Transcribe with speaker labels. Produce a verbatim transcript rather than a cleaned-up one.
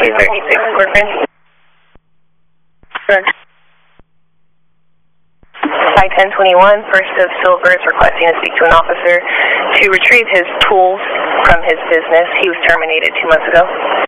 Speaker 1: two thirty-six, Corcoran. By ten twenty-one, First of Silver is requesting to speak to an officer to retrieve his tools from his business. He was terminated two months ago.